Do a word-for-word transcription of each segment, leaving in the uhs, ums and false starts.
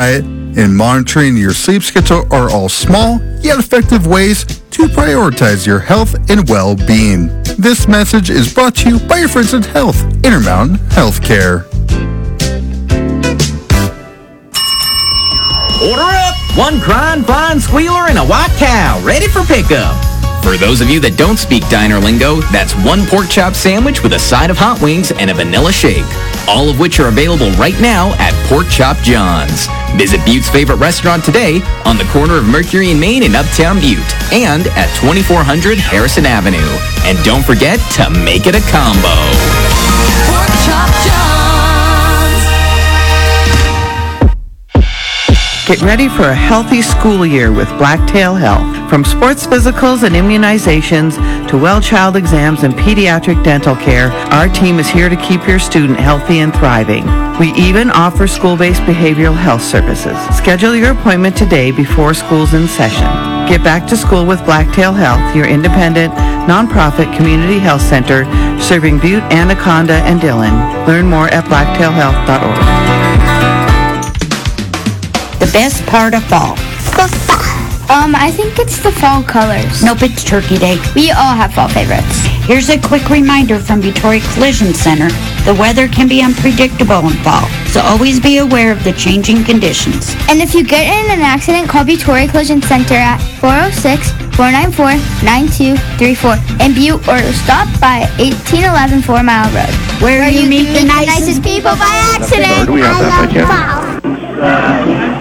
diet and monitoring your sleep schedule are all small yet effective ways to prioritize your health and well-being. This message is brought to you by your friends at Health, Intermountain Healthcare. Order up! One crying fine squealer and a white cow ready for pickup. For those of you that don't speak diner lingo, that's one pork chop sandwich with a side of hot wings and a vanilla shake. All of which are available right now at Pork Chop John's. Visit Butte's favorite restaurant today on the corner of Mercury and Main in Uptown Butte and at twenty-four hundred Harrison Avenue. And don't forget to make it a combo. Pork Chop John's. Get ready for a healthy school year with Blacktail Health. From sports physicals and immunizations to well-child exams and pediatric dental care, our team is here to keep your student healthy and thriving. We even offer school-based behavioral health services. Schedule your appointment today before school's in session. Get back to school with Blacktail Health, your independent, nonprofit community health center serving Butte, Anaconda, and Dillon. Learn more at blacktail health dot org. The best part of fall. Um, I think it's the fall colors. Nope, it's Turkey Day. We all have fall favorites. Here's a quick reminder from Detroit Collision Center. The weather can be unpredictable in fall, so always be aware of the changing conditions. And if you get in an accident, call Detroit Collision Center at four oh six, four nine four, nine two three four in Butte or stop by eighteen eleven Four Mile Road. Where, Where you, you meet, meet the nicest, nicest people by accident. Do we have that by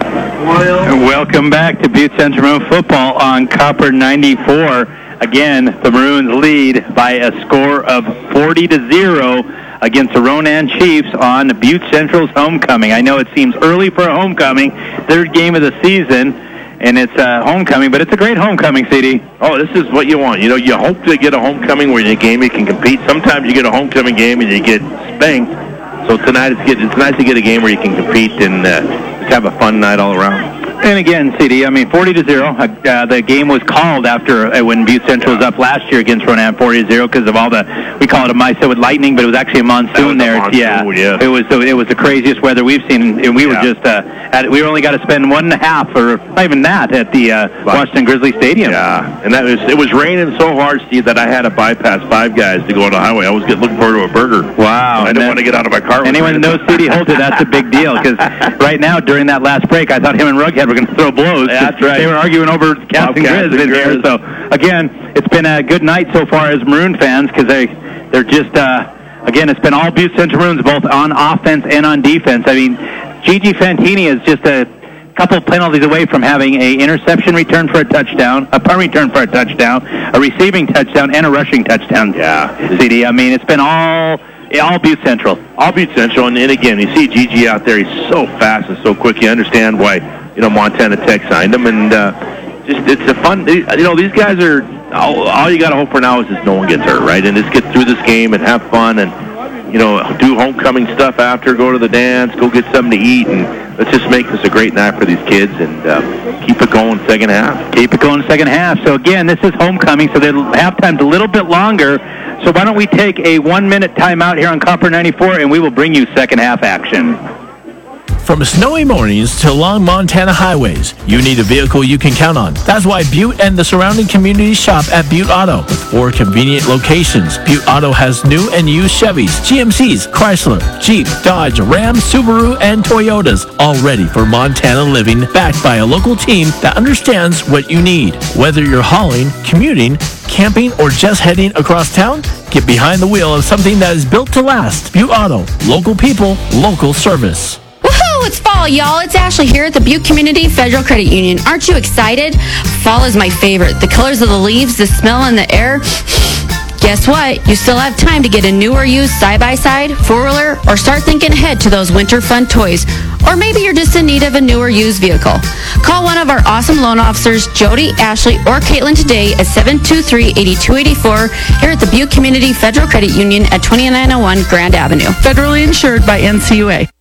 Welcome back to Butte Central Maroon football on Copper ninety-four. Again, the Maroons lead by a score of forty to zero against the Ronan Chiefs on Butte Central's homecoming. I know it seems early for a homecoming, third game of the season, and it's a homecoming, but it's a great homecoming, C D. Oh, this is what you want. You know, you hope to get a homecoming where in a game you can compete. Sometimes you get a homecoming game and you get spanked. So tonight it's, get, it's nice to get a game where you can compete and uh, just have a fun night all around. And again, C D, I mean, forty to zero. Uh, the game was called after uh, when Butte Central was up last year against Ronan, forty to zero, because of all the, we call it a MISO with lightning, but it was actually a monsoon there. A monsoon, yeah. yeah, it was the, it was the craziest weather we've seen, and we yeah. were just uh, at, we only got to spend one and a half, or not even that, at the uh, Washington Grizzly Stadium. Yeah, and that was it was raining so hard, Steve, that I had to bypass Five Guys to go on the highway. I was getting looking forward to a burger. Wow! I didn't want to get out of my car. Anyone that knows C D Holter, that's a big deal, because right now during that last break, I thought him and Rughead were going to throw blows. That's right. They were arguing over Cats and Grizz in here. So, again, it's been a good night so far as Maroon fans because they, they're just, uh, again, it's been all Butte Central Maroons, both on offense and on defense. I mean, Gigi Fantini is just a couple penalties away from having a interception return for a touchdown, a punt return for a touchdown, a receiving touchdown, and a rushing touchdown. Yeah. C D, I mean, it's been all... Yeah, all Butte Central. All Butte Central, and, and again, you see Gigi out there. He's so fast and so quick. You understand why, you know, Montana Tech signed him, and uh, just it's a fun. You know, these guys are. All, all you got to hope for now is just no one gets hurt, right? And just get through this game and have fun, and you know, do homecoming stuff after. Go to the dance. Go get something to eat, and let's just make this a great night for these kids and uh, keep it going second half. Keep it going second half. So again, this is homecoming, so the halftime's a little bit longer. So why don't we take a one-minute timeout here on Copper ninety-four, and we will bring you second half action. From snowy mornings to long Montana highways, you need a vehicle you can count on. That's why Butte and the surrounding communities shop at Butte Auto. With four convenient locations, Butte Auto has new and used Chevys, G M Cs, Chrysler, Jeep, Dodge, Ram, Subaru, and Toyotas, all ready for Montana living, backed by a local team that understands what you need. Whether you're hauling, commuting, camping, or just heading across town, get behind the wheel of something that is built to last. Butte Auto. Local people, local service. Woohoo! It's fall, y'all. It's Ashley here at the Butte Community Federal Credit Union. Aren't you excited? Fall is my favorite. The colors of the leaves, the smell in the air. Guess what? You still have time to get a new or used side-by-side, four-wheeler, or start thinking ahead to those winter fun toys. Or maybe you're just in need of a new or used vehicle. Call one of our awesome loan officers, Jody, Ashley, or Caitlin today at seven two three, eight two eight four here at the Butte Community Federal Credit Union at twenty-nine oh one Grand Avenue. Federally insured by N C U A.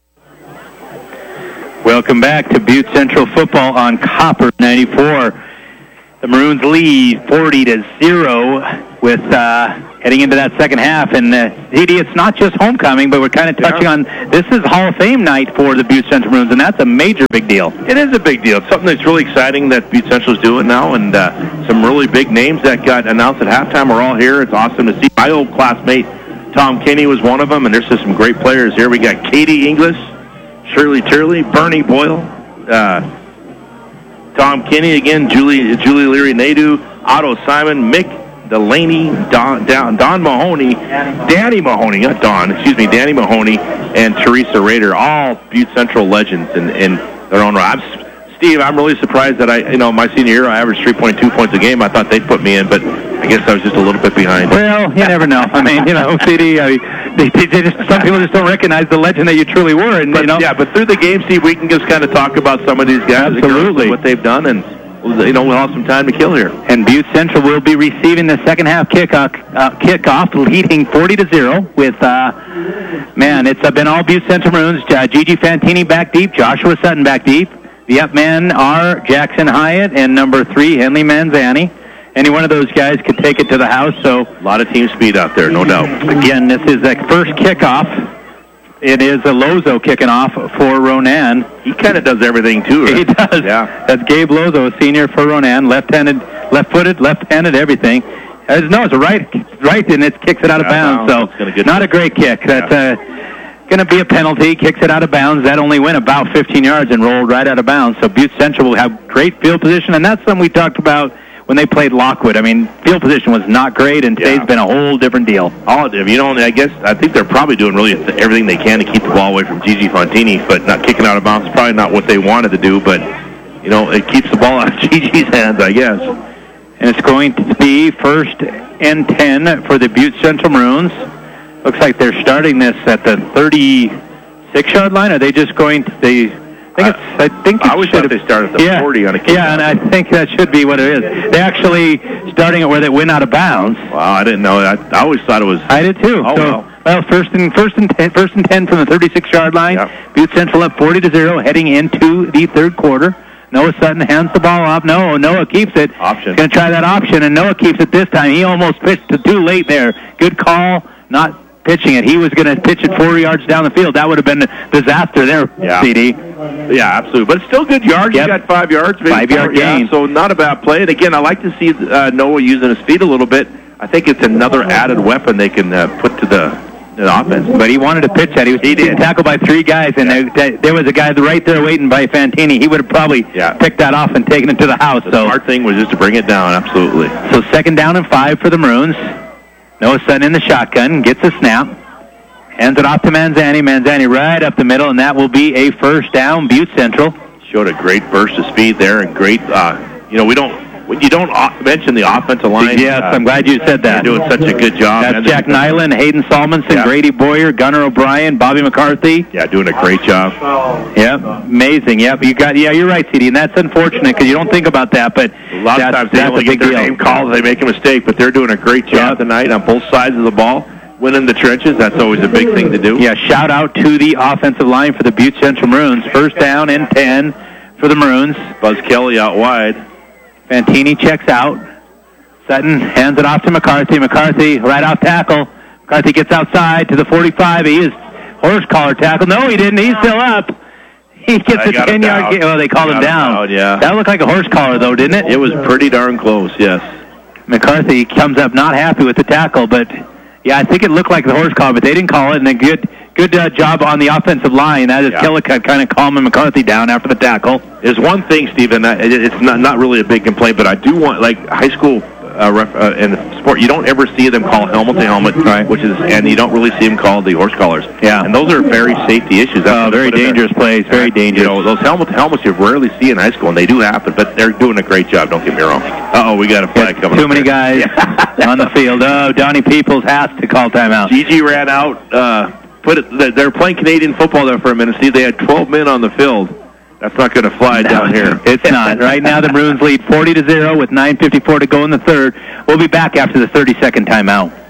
Welcome back to Butte Central football on Copper ninety-four. The Maroons lead forty to zero with uh, heading into that second half. And, uh, D D, it's not just homecoming, but we're kind of touching yeah. on this is Hall of Fame night for the Butte Central Maroons, and that's a major big deal. It is a big deal. It's something that's really exciting that Butte Central's doing now, and uh, some really big names that got announced at halftime are all here. It's awesome to see. My old classmate, Tom Kinney, was one of them, and there's just some great players here. We got Katie Inglis, Shirley Turley, Bernie Boyle, uh, Tom Kinney again, Julie Julie Leary Nadu, Otto Simon, Mick Delaney, Don, Don, Don Mahoney, Danny Mahoney, not Don, excuse me, Danny Mahoney, and Teresa Rader, all Butte Central legends in, in their own right. I'm, Steve, I'm really surprised that I, you know, my senior year I averaged three point two points a game. I thought they'd put me in, but I guess I was just a little bit behind. Well, you never know. I mean, you know, C D, I mean, they, they just, some people just don't recognize the legend that you truly were. And but, you know, yeah, but through the game, Steve, we can just kind of talk about some of these guys, absolutely, what they've done, and you know, we'll have some time to kill here. And Butte Central will be receiving the second half kickoff, uh, kickoff leading forty to zero with, uh, man, it's uh, been all Butte Central Maroons. Uh, Gigi Fantini back deep, Joshua Sutton back deep. The up men are Jackson Hyatt and number three, Henley Manzani. Any one of those guys could take it to the house. So a lot of team speed out there, no doubt. Again, this is the first kickoff. It is a Lozo kicking off for Ronan. He kind of does everything, too, right? He does. Yeah. That's Gabe Lozo, a senior for Ronan. Left-handed, left-footed, left-handed, everything. As, no, it's a right, right, and it kicks it out of bounds. So not a great kick. That's uh, going to be a penalty. Kicks it out of bounds. That only went about fifteen yards and rolled right out of bounds. So Butte Central will have great field position, and that's something we talked about when they played Lockwood. I mean, field position was not great, and today's yeah. been a whole different deal. All you know, I guess I think they're probably doing really everything they can to keep the ball away from Gigi Fantini, but not kicking out of bounds is probably not what they wanted to do. But you know, it keeps the ball out of Gigi's hands, I guess. And it's going to be first and ten for the Butte Central Maroons. Looks like they're starting this at the thirty-six yard line. Are they just going to the? I think, it's, I, think I always thought they started at the yeah, forty on a kick. Yeah, and I think that should be what it is. They're actually starting it where they went out of bounds. Wow, I didn't know that. I always thought it was. I did too. Oh, so, well. well, first and first and ten, first and ten from the thirty-six yard line. Yep. Butte Central up forty to zero, heading into the third quarter. Noah Sutton hands the ball off. No, Noah keeps it. Option. Going to try that option, and Noah keeps it this time. He almost pitched it too late there. Good call, not pitching it. He was going to pitch it four yards down the field. That would have been a disaster there, yeah. C D. Yeah, absolutely. But it's still good yards. Yep. You got five yards. Five-yard gain. Yeah, so not a bad play. And, again, I like to see uh, Noah using his feet a little bit. I think it's another added weapon they can uh, put to the, the offense. But he wanted to pitch that. He was he did. tackled by three guys, and yeah. there, there was a guy right there waiting by Fantini. He would have probably yeah. picked that off and taken it to the house. The so. smart thing was just to bring it down, absolutely. So second down and five for the Maroons. Noah Sutton in the shotgun, gets a snap. Hands it off to Manzani. Manzani right up the middle, and that will be a first down, Butte Central. Showed a great burst of speed there, and great, uh, you know, we don't, you don't mention the offensive line. Yes, uh, I'm glad you said that. They're doing such a good job. That's Jack Nyland, Hayden Salmonson, yeah. Grady Boyer, Gunnar O'Brien, Bobby McCarthy. Yeah, doing a great job. Yep, amazing. Yep, you got. Yeah, you're right, C D, and that's unfortunate because you don't think about that, but a lot that's, of times they that's only a big get their deal. name called, they make a mistake, but they're doing a great job yep. tonight on both sides of the ball. Winning the trenches, that's always a big thing to do. Yeah, shout out to the offensive line for the Butte Central Maroons. First down and ten for the Maroons. Buzz Kelly out wide. Fantini checks out. Sutton hands it off to McCarthy. McCarthy right off tackle. McCarthy gets outside to the forty-five. He is horse collar tackle. No, he didn't. He's still up. He gets a ten-yard gain. Oh, they called him down. Out, yeah. That looked like a horse collar, though, didn't it? It was pretty darn close, yes. McCarthy comes up not happy with the tackle, but, yeah, I think it looked like the horse collar, but they didn't call it, and a good good uh, job on the offensive line. That is yeah. Killicutt kind of calming McCarthy down after the tackle. There's one thing, Stephen, it's not, not really a big complaint, but I do want, like, high school uh, ref, uh, in the sport, you don't ever see them call helmet to helmet, right. which is, and you don't really see them called the horse collars. Yeah. And those are very safety issues. That's uh, very dangerous plays, very dangerous. You know, those helmet to helmets you rarely see in high school, and they do happen, but they're doing a great job, don't get me wrong. Uh-oh, we got a flag yeah, coming Too up many there. guys on the field. Oh, Donnie Peoples has to call timeout. Gigi ran out. Uh, put it, they're playing Canadian football there for a minute. See, they had twelve men on the field. That's not going to fly no, down here. It's not. Right now, the Maroons lead forty to zero with nine fifty-four to go in the third. We'll be back after the thirty-second timeout.